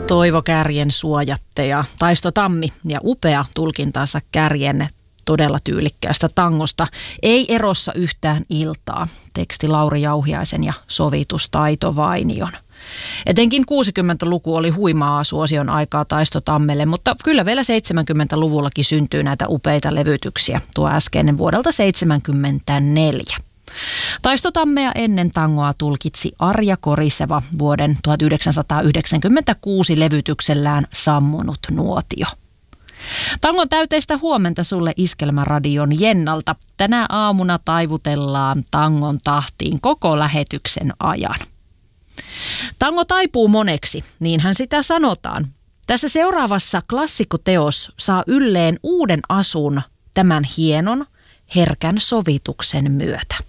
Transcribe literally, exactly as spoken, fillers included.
Toivo Kärjen suojattaja Taisto Tammi ja upea tulkintansa Kärjen todella tyylikkäästä tangosta. Ei erossa yhtään iltaa. Teksti Lauri Jauhiaisen ja sovitus Taito Vainion. Etenkin kuusikymmentäluku oli huimaa suosion aikaa Taisto Tammelle, mutta kyllä vielä seitsemänkymmentäluvullakin syntyy näitä upeita levytyksiä. Tuo äskeinen vuodelta seitsemänkymmentäneljä. Taisto Tammea ennen tangoa tulkitsi Arja Koriseva vuoden tuhatyhdeksänsataayhdeksänkymmentäkuusi levytyksellään Sammunut nuotio. Tangon täyteistä huomenta sulle Iskelmäradion Jennalta. Tänä aamuna taivutellaan tangon tahtiin koko lähetyksen ajan. Tango taipuu moneksi, niinhän sitä sanotaan. Tässä seuraavassa klassikkoteos saa ylleen uuden asun tämän hienon, herkän sovituksen myötä.